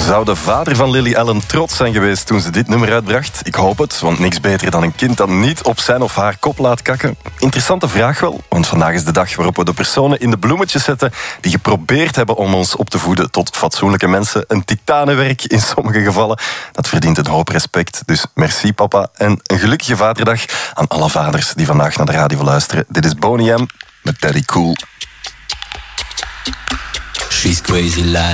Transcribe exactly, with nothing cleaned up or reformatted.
Zou de vader van Lily Allen trots zijn geweest toen ze dit nummer uitbracht? Ik hoop het, want niks beter dan een kind dat niet op zijn of haar kop laat kakken. Interessante vraag wel, want vandaag is de dag waarop we de personen in de bloemetjes zetten die geprobeerd hebben om ons op te voeden tot fatsoenlijke mensen. Een titanenwerk in sommige gevallen. Dat verdient een hoop respect, dus merci papa. En een gelukkige vaderdag aan alle vaders die vandaag naar de radio luisteren. Dit is Boney M met Daddy Cool. She's crazy like